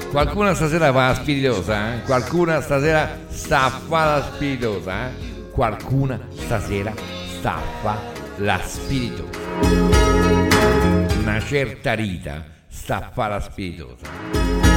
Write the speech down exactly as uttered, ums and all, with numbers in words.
Qualcuna stasera fa la spiritosa, eh? Qualcuna stasera sta a fa la spiritosa, eh? Qualcuna stasera sta a fa la spiritosa. Una certa Rita sta a fa la spiritosa.